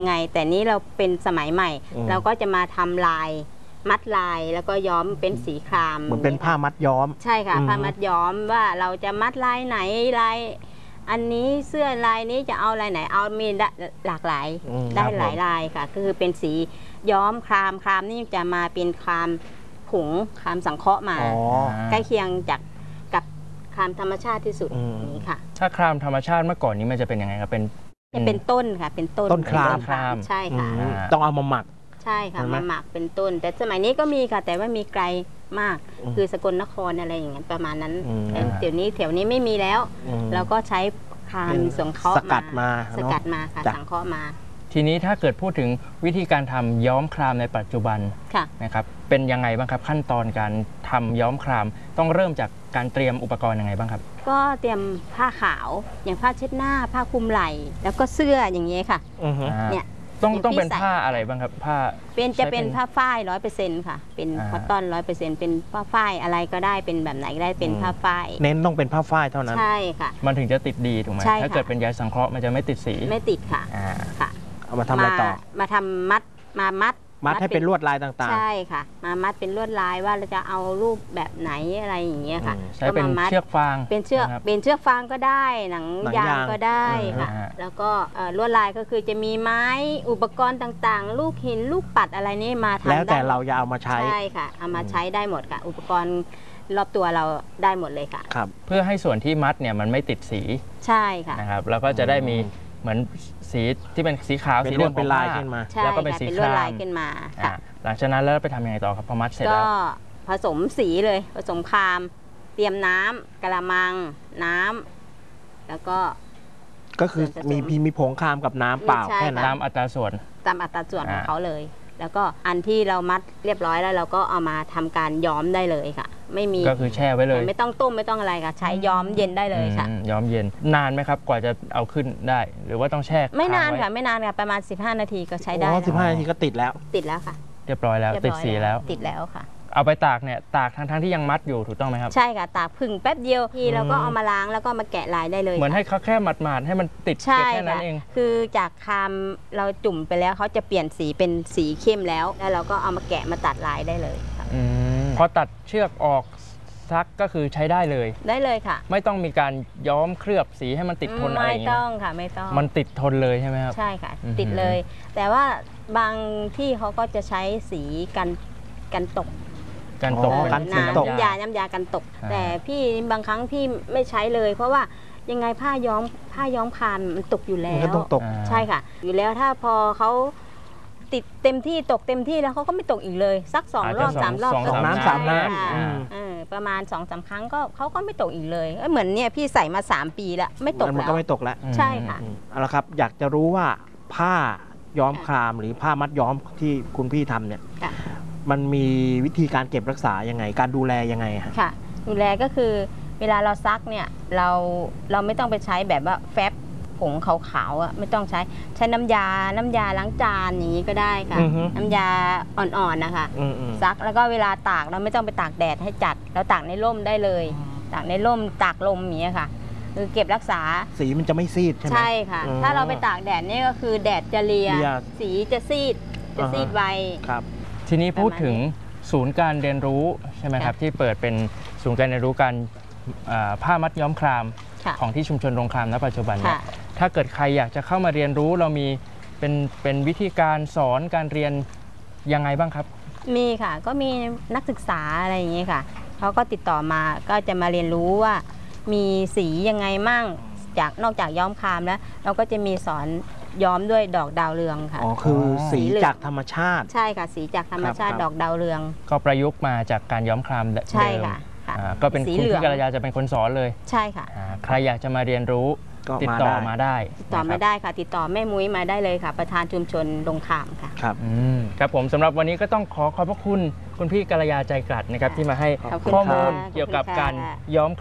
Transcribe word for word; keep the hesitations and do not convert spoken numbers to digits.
ไงแต่นี้เราเป็นสมัยใหม่เราก็จะมาทำลายมัดลายแล้วก็ย้อมเป็นสีครามเหมือนเป็นผ้ามัดย้อมใช่ค่ะผ้ามัดย้อมว่าเราจะมัดลายไหนลายอันนี้เสื้อลายนี้จะเอาลายไหนเอามีหลากหลายได้หลายลายค่ะก็คือเป็นสีย้อมครามครามนี่จะมาเป็นครามผงครามสังเคราะห์มาใกล้เคียงจากกับครามธรรมชาติที่สุดนี้ค่ะถ้าครามธรรมชาติเมื่อก่อนนี้มันจะเป็นยังไงครับเป็นจะเป็นต้นค่ะเป็นต้นต้นครามใช่ค่ะต้องเอามาหมักใช่ค่ะมาหมักเป็นต้นแต่สมัยนี้ก็มีค่ะแต่ว่ามีไกลมากคือสกลนครอะไรอย่างเงี้ยประมาณนั้นแต่เดี๋ยวนี้แถวนี้ไม่มีแล้วเราก็ใช้ครามสังเคราะห์สกัดมาสกัดมาค่ะสังเคราะห์มาทีนี้ถ้าเกิดพูดถึงวิธีการทำย้อมครามในปัจจุบันนะครับเป็นยังไงบ้างครับขั้นตอนการทำย้อมครามต้องเริ่มจากการเตรียมอุปกรณ์ยังไงบ้างครับก็เตรียมผ้าขาวอย่างผ้าเช็ดหน้าผ้าคลุมไหล่แล้วก็เสื้ออย่างเงี้ยค่ะเนี่ยต้องต้องเป็นผ้าอะไรบ้างครับผ้าเป็นจะเป็นผ้าฝ้ายร้อยเปอร์เซ็นต์ค่ะเป็นคอตตอนร้อยเปอร์เซ็นต์เป็นผ้าฝ้ายอะไรก็ได้เป็นแบบไหนก็ได้เป็นผ้าฝ้ายเน้นต้องเป็นผ้าฝ้ายเท่านั้นใช่ค่ะมันถึงจะติดดีถูกไหมถ้าเกิดเป็นใยสังเคราะห์มันจะไม่ติดสีไม่ติดค่ะค่ะเอามาทำอะไรต่อมาทำมัดมามัดมัดให้เป็นลวดลายต่างๆใช่ค่ะมามัดเป็นลวดลายว่าเราจะเอารูปแบบไหนอะไรอย่างเงี้ยค่ะใช้เป็นเชือกฟางเป็นเชือกเป็นเชือกฟางก็ได้หนังยางก็ได้ค่ะแล้วก็ลวดลายก็คือจะมีไม้อุปกรณ์ต่างๆลูกหินลูกปัดอะไรนี่มาทำได้แล้วแต่เราจะเอามาใช้ใช่ค่ะเอามาใช้ได้หมดค่ะอุปกรณ์รอบตัวเราได้หมดเลยค่ะครับเพื่อให้ส่วนที่มัดเนี่ยมันไม่ติดสีใช่ค่ะนะครับแล้วก็จะได้มีเหมือนสีที่เป็นสีขาวสีเหลืองเป็นลายขึ้นมาแล้วก็เป็นสีครามขึ้นมาหลังจากนั้นแล้วไปทำยังไงต่อครับพอมัดเสร็จแล้วก็ผสมสีเลยผสมครามเตรียมน้ำกระมังน้ำแล้วก็ก็คือมีมีผงครามกับน้ำเปล่าแค่นั้นตามอัตราส่วนตามอัตราส่วนของเขาเลยแล้วก็อันที่เรามัดเรียบร้อยแล้วเราก็เอามาทำการย้อมได้เลยค่ะไม่มีก็คือแช่ไว้เลยไม่ต้องต้มไม่ต้องอะไรค่ะใช้ย้อมเย็นได้เลยค่ะย้อมเย็นนานไหมครับกว่าจะเอาขึ้นได้หรือว่าต้องแช่ไม่นานค่ะไม่นานค่ะประมาณสิบห้านาทีก็ใช้ได้อ๋อสิบห้านาทีก็ติดแล้วติดแล้วค่ะเรียบร้อยแล้วติดสีแล้วติดแล้วค่ะเอาไปตากเนี่ยตากทั้งทั้งที่ยังมัดอยู่ถูกต้องไหมครับใช่ค่ะตากผึ่งแป๊บเดียวทีเราก็เอามาล้างแล้วก็มาแกะลายได้เลยเหมือนให้เขาแค่หมาดๆให้มันติดแค่นั้นเองคือจากคามเราจุ่มไปแล้วเขาจะเปลี่ยนสีเป็นสีเข้มแล้วแล้วเราก็เอามาแกะมาตัดลายได้เลยพอตัดเชือกออกซักก็คือใช้ได้เลยได้เลยค่ะไม่ต้องมีการย้อมเคลือบสีให้มันติดทนอะไรอย่างเงี้ยไม่ต้องค่ะไม่ต้องมันติดทนเลยใช่ไหมครับใช่ค่ะติดเลยแต่ว่าบางที่เขาก็จะใช้สีกันกันตกกันตกกันน้ำน้ำยาน้ำยากันตกแต่พี่บางครั้งพี่ไม่ใช้เลยเพราะว่ายังไงผ้าย้อมผ้าย้อมคามมันตกอยู่แล้วใช่ค่ะอยู่แล้วถ้าพอเขาติดเต็มที่ตกเต็มที่แล้วเขาก็ไม่ตกอีกเลยสักสองรอบสามรอบสองน้ำสามน้ำประมาณสองสามครั้งก็เขาก็ไม่ตกอีกเลยเหมือนเนี่ยพี่ใส่มาสามปีแล้วไม่ตกแล้วมันก็ไม่ตกแล้วใช่ค่ะเอาละครับอยากจะรู้ว่าผ้าย้อมครามหรือผ้ามัดย้อมที่คุณพี่ทำเนี่ยมันมีวิธีการเก็บรักษายังไงการดูแลยังไงค่ะดูแลก็คือเวลาเราซักเนี่ยเราเราไม่ต้องไปใช้แบบว่าแฟบผงขาวๆอ่ะไม่ต้องใช้ใช้น้ำยาน้ำยาล้างจานอย่างนี้ก็ได้ค่ะน้ำยาอ่อนๆนะคะซักแล้วก็เวลาตากเราไม่ต้องไปตากแดดให้จัดเราตากในร่มได้เลยตากในร่มตากลมอย่างนี้ค่ะคือเก็บรักษาสีมันจะไม่ซีดใช่ไหมใช่ค่ะถ้าเราไปตากแดดนี่ก็คือแดดจะเลียสีจะซีดจะซีดไวครับทีนี้พูดถึงศูนย์การเรียนรู้ใช่ไหมครับที่เปิดเป็นศูนย์การเรียนรู้การผ้ามัดย้อมครามของที่ชุมชนโรงครามณปัจจุบันเนี่ยถ้าเกิดใครอยากจะเข้ามาเรียนรู้เรามีเป็นเป็นวิธีการสอนการเรียนยังไงบ้างครับมีค่ะก็มีนักศึกษาอะไรอย่างนี้ค่ะเขาก็ติดต่อมาก็จะมาเรียนรู้ว่ามีสียังไงมั่งจากนอกจากย้อมครามแล้วเราก็จะมีสอนย้อมด้วยดอกดาวเรืองค่ะอ๋อคือสีจากธรรมชาติใช่ค่ะสีจากธรรมชาติดอกดาวเรืองก็ประยุกต์มาจากการย้อมครามเดิมใช่ค่ะก็เป็นคุณพี่กัลยาจะเป็นคนสอนเลยใช่ค่ะใครอยากจะมาเรียนรู้ติดต่อมาได้ติดต่อมาได้ค่ะติดต่อแม่มุ้ยมาได้เลยค่ะประธานชุมชนโรงครามค่ะครับครับผมสำหรับวันนี้ก็ต้องขอขอบพระคุณคุณพี่กัลยาใจกลัดนะครับที่มาให้ข้อมูลเกี่ยวกับการย้อม